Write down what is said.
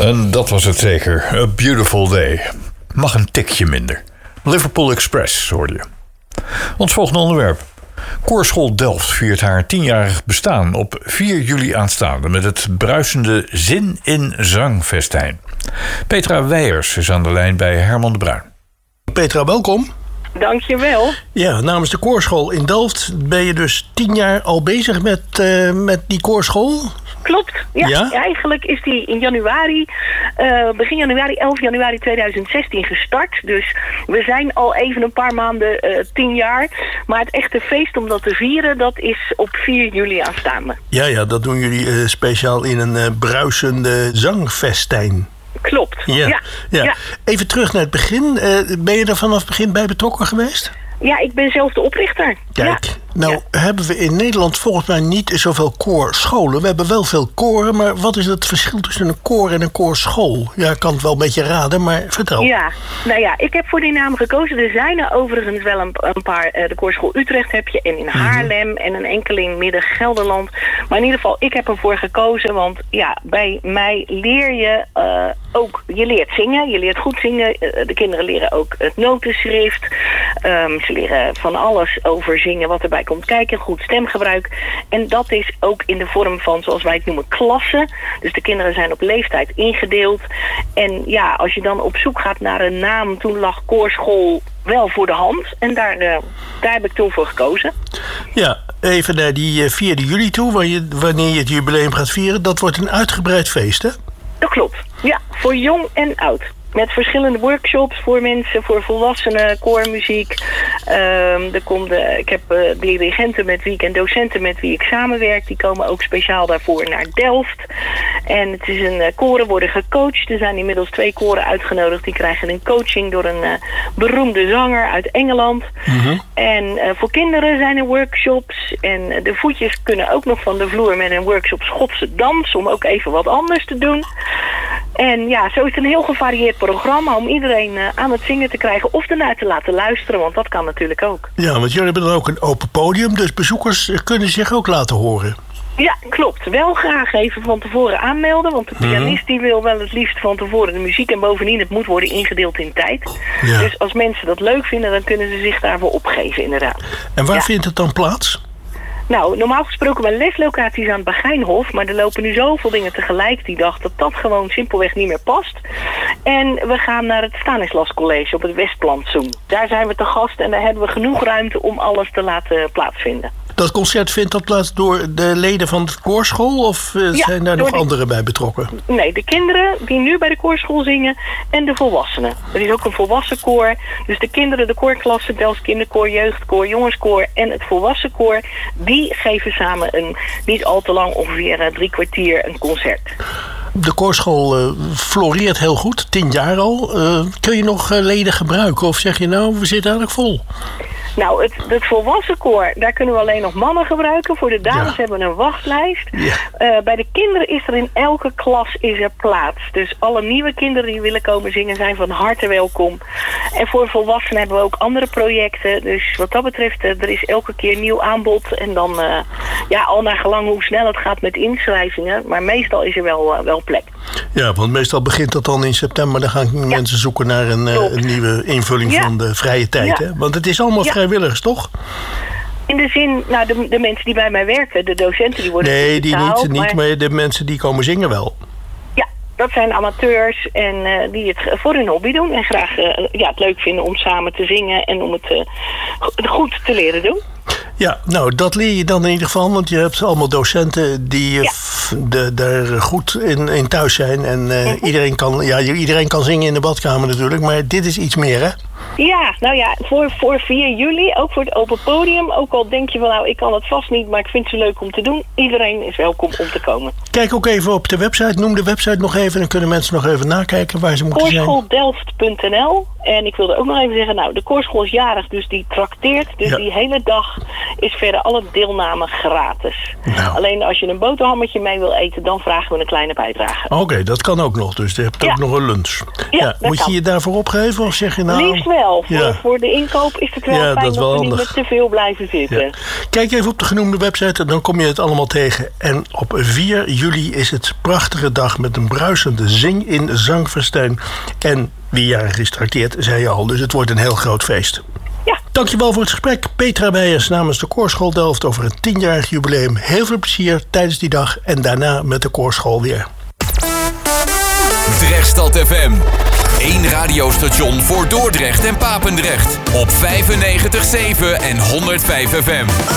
En dat was het zeker. A Beautiful Day. Mag een tikje minder. Liverpool Express, hoorde je. Ons volgende onderwerp. Koorschool Delft viert haar 10-jarig bestaan op 4 juli aanstaande met het bruisende Zin in Zangfestijn. Petra Weijers is aan de lijn bij Herman de Bruin. Petra, welkom. Dankjewel. Ja, namens de koorschool in Delft ben je dus 10 jaar al bezig met die koorschool? Klopt, ja. Eigenlijk is die in januari, begin januari, 11 januari 2016 gestart. Dus we zijn al even een paar maanden 10 jaar. Maar het echte feest om dat te vieren, dat is op 4 juli aanstaande. Ja, dat doen jullie speciaal in een bruisende zangfestijn. Klopt, ja. Even terug naar het begin. Ben je er vanaf het begin bij betrokken geweest? Ja, ik ben zelf de oprichter. Kijk, hebben we in Nederland volgens mij niet zoveel koorscholen. We hebben wel veel koren, maar wat is het verschil tussen een koor en een koorschool? Ja, ik kan het wel een beetje raden, maar vertel. Ja, ik heb voor die naam gekozen. Er zijn er overigens wel een paar. De Koorschool Utrecht heb je en in Haarlem en een enkeling Midden-Gelderland. Maar in ieder geval, ik heb ervoor gekozen, want ja, bij mij leer je ook, je leert zingen, je leert goed zingen. De kinderen leren ook het notenschrift. Ze leren van alles over zingen wat erbij komt kijken, goed stemgebruik. En dat is ook in de vorm van, zoals wij het noemen, klassen. Dus de kinderen zijn op leeftijd ingedeeld. En ja, als je dan op zoek gaat naar een naam, toen lag koorschool wel voor de hand. En daar heb ik toen voor gekozen. Ja, even naar die 4 juli toe, wanneer je het jubileum gaat vieren. Dat wordt een uitgebreid feest, hè? Dat klopt. Ja, voor jong en oud. Met verschillende workshops voor mensen, voor volwassenen, koormuziek. Ik heb dirigenten met wie ik en docenten met wie ik samenwerk. Die komen ook speciaal daarvoor naar Delft. En het is koren worden gecoacht. Er zijn inmiddels 2 koren uitgenodigd. Die krijgen een coaching door een beroemde zanger uit Engeland. Mm-hmm. En voor kinderen zijn er workshops. En de voetjes kunnen ook nog van de vloer met een workshop Schotse dans. Om ook even wat anders te doen. En ja, zo is het een heel gevarieerd programma om iedereen aan het zingen te krijgen of ernaar te laten luisteren, want dat kan natuurlijk ook. Ja, want jullie hebben dan ook een open podium, dus bezoekers kunnen zich ook laten horen. Ja, klopt. Wel graag even van tevoren aanmelden, want de pianist die wil wel het liefst van tevoren de muziek en bovendien het moet worden ingedeeld in tijd. Ja. Dus als mensen dat leuk vinden, dan kunnen ze zich daarvoor opgeven inderdaad. En waar vindt het dan plaats? Nou, normaal gesproken bij leslocaties aan het Bagijnhof, maar er lopen nu zoveel dingen tegelijk die dag dat gewoon simpelweg niet meer past. En we gaan naar het Stanislas College op het Westplantsoen. Daar zijn we te gast en daar hebben we genoeg ruimte om alles te laten plaatsvinden. Dat concert vindt dat plaats door de leden van de koorschool of zijn daar nog anderen bij betrokken? Nee, de kinderen die nu bij de koorschool zingen en de volwassenen. Er is ook een volwassen koor. Dus de kinderen, de koorklasse, Delfts kinderkoor, jeugdkoor, jongenskoor en het volwassen koor, die geven samen een niet al te lang, ongeveer 3 kwartier een concert. De koorschool floreert heel goed, 10 jaar al. Kun je nog leden gebruiken of zeg je nou, we zitten eigenlijk vol? Nou, het volwassen koor, daar kunnen we alleen nog mannen gebruiken. Voor de dames hebben we een wachtlijst. Ja. Bij de kinderen is er in elke klas plaats. Dus alle nieuwe kinderen die willen komen zingen zijn van harte welkom. En voor volwassenen hebben we ook andere projecten. Dus wat dat betreft, er is elke keer nieuw aanbod. En dan, al naar gelang hoe snel het gaat met inschrijvingen. Maar meestal is er wel plek. Ja, want meestal begint dat dan in september. Dan gaan mensen zoeken naar een nieuwe invulling van de vrije tijd. Ja. Hè? Want het is allemaal vrijwilligers, toch? In de zin, nou, de mensen die bij mij werken, de docenten, die worden betaald. Nee, maar de mensen die komen zingen wel. Ja, dat zijn amateurs en die het voor hun hobby doen. En graag het leuk vinden om samen te zingen en om het goed te leren doen. Ja, nou, dat leer je dan in ieder geval. Want je hebt allemaal docenten die daar goed in thuis zijn. En iedereen kan zingen in de badkamer natuurlijk. Maar dit is iets meer, hè? Ja, nou ja, voor 4 juli, ook voor het open podium. Ook al denk je van, nou, ik kan het vast niet, maar ik vind het zo leuk om te doen. Iedereen is welkom om te komen. Kijk ook even op de website. Noem de website nog even. Dan kunnen mensen nog even nakijken waar ze moeten zijn. Koorschooldelft.nl. En ik wilde ook nog even zeggen, nou, de koorschool is jarig, dus die trakteert. Dus die hele dag is verder alle deelname gratis. Nou. Alleen als je een boterhammetje mee wil eten, dan vragen we een kleine bijdrage. Oké, dat kan ook nog. Dus je hebt ook nog een lunch. Ja, moet je kan. je daarvoor opgeven? Of zeg je nou... Liefst wel. Ja. Voor de inkoop is het wel fijn dat is wel dat we niet handig. met te veel blijven zitten. Ja. Kijk even op de genoemde website en dan kom je het allemaal tegen. En op 4 juli is het prachtige dag met een bruisende zing in Zangfestijn. En wie jarig is trakteert, zei je al. Dus het wordt een heel groot feest. Ja. Dankjewel voor het gesprek. Petra Beijers namens de Koorschool Delft over een 10-jarig jubileum. Heel veel plezier tijdens die dag en daarna met de Koorschool weer. Drechtstad FM. 1 radiostation voor Dordrecht en Papendrecht. Op 95.7 en 105 FM.